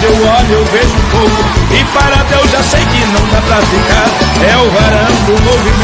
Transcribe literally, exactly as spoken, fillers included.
onde eu olho eu vejo fogo, e para Deus já sei que não dá pra ficar. É o varão do movimento